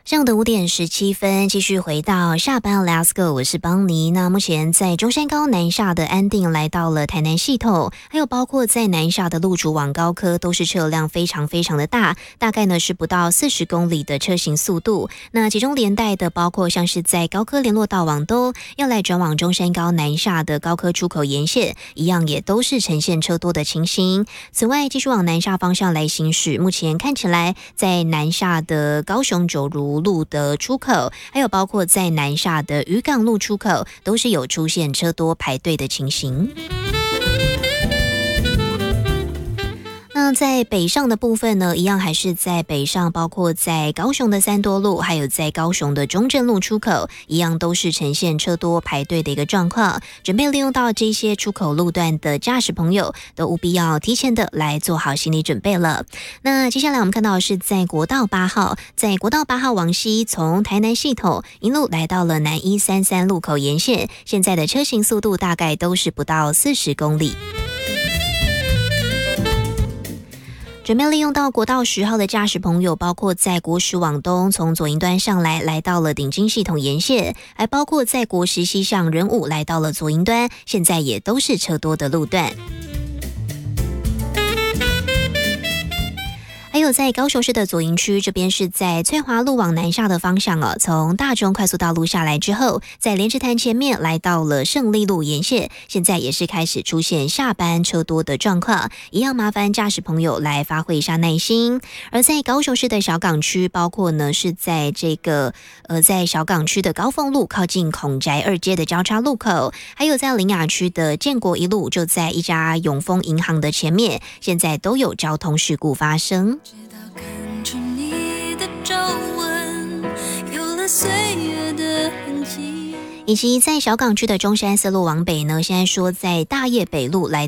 上午的5:17，继续回到下班 Let's Go， 我是邦尼。那目前在中山高南下的安定来到了台南系统，还有包括在南下的路竹往高科，都是车辆非常非常的大，大概呢是不到40公里的车行速度。那其中连带的包括像是在高科联络道往东要来转往中山高南下的高科出口沿线，一样也都是呈现车多的情形。此外，继续往南下方向来行驶，目前看起来在南下的高雄九如路的出口，还有包括在南下的渔港路出口，都是有出现车多排队的情形。那在北上的部分呢，一样还是在北上，包括在高雄的三多路，还有在高雄的中正路出口，一样都是呈现车多排队的一个状况。准备利用到这些出口路段的驾驶朋友，都务必要提前的来做好心理准备了。那接下来我们看到的是在国道8号，在国道8号往西，从台南系统一路来到了南133路口沿线，现在的车行速度大概都是不到40公里。准备利用到国道10号的驾驶朋友，包括在国10往东从左营端上来，来到了顶金系统沿线，还包括在国10西向仁武来到了左营端，现在也都是车多的路段。还有在高雄市的左营区，这边是在翠华路往南下的方向哦，从大中快速道路下来之后，在莲池潭前面来到了胜利路沿线，现在也是开始出现下班车多的状况，一样麻烦驾驶朋友来发挥一下耐心。而在高雄市的小港区，包括呢是在这个在小港区的高凤路靠近孔宅2街的交叉路口，还有在苓雅区的建国一路，就在一家永丰银行的前面，现在都有交通事故发生。 直到看出你的皱纹有了岁月的痕迹， 以及在小港区的中山4路往北呢，现在说在大业北路来